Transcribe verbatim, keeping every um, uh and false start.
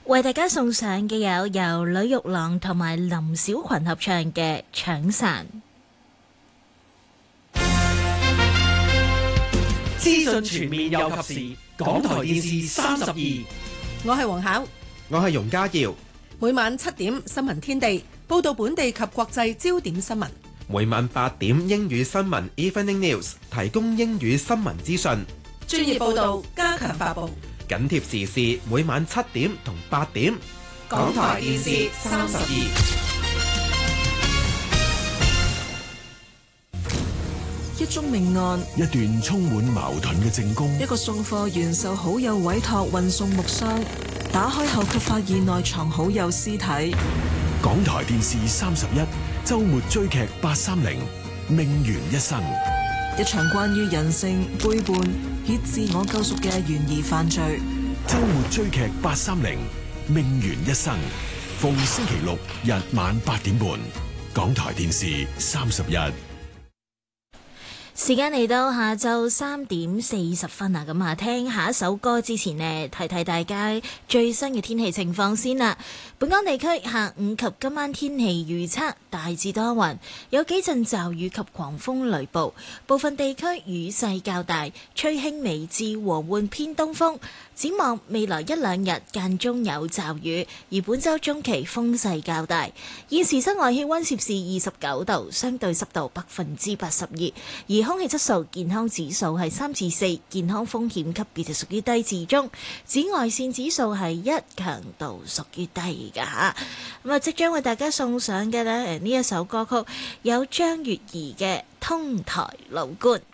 為大家送上嘅有由呂玉郎同埋林小群合唱嘅《搶傘》。 資訊全面又及時，港台電視三十二。 我係黃巧， 我係容家耀。 每晚七點新聞天地報道本地及國際焦點新聞。 每晚八點英語新聞 Evening News 提供英語新聞資訊， 專業報道加強發布， 緊貼時事。每晚七點同八點， 港台電視三十二。 一宗命案， 一段充滿矛盾嘅證供， 一個送貨員受好友委託運送木箱，打開後卻發現內藏好友屍體。 港台電視三十一周末追劇八三零命懸一生， 一場關於人性背叛以自我救贖嘅懸疑犯罪。 周末追劇八三零命懸一生，逢星期六日晚八點半，港台電視三十一。 時間嚟到下晝三點四十分啊！咁啊，聽下一首歌之前呢，提提大家最新嘅天氣情況先啦。本港地區下午及今晚天氣預測大致多雲，有幾陣驟雨及狂風雷暴，部分地區雨勢較大，吹輕微至和緩偏東風。展望未來一兩日間中有驟雨，而本週中期風勢較大。現時室外氣溫攝氏二十九度，相對濕度百分之八十二，而空氣質素健康指數係三至四，健康風險級別就屬於低至中。紫外線指數係一，強度屬於低㗎吓。咁啊，即將為大家送上嘅呢呢一首歌曲有張月兒嘅《通台老倌》。